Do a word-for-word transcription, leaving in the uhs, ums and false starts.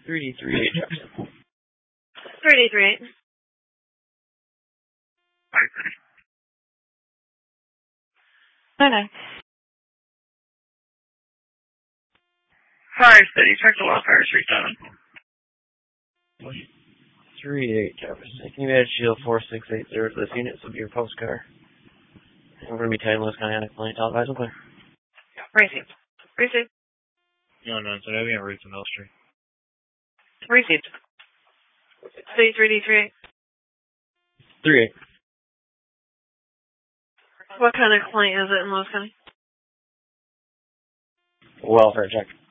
three D three eight Jefferson. three D three eight. No, no. Fire City, check the wildfire three seven. three eight Jefferson. Can you manage shield four six eight zero to this unit? This will be your post car. We're going to be tied Lewis County on a client. Televised and clear. Received. Received. No, no, so now we have routes in Mill Street. Received. C three D three eight. three eight. What kind of complaint is it in Lewis County? Welfare check.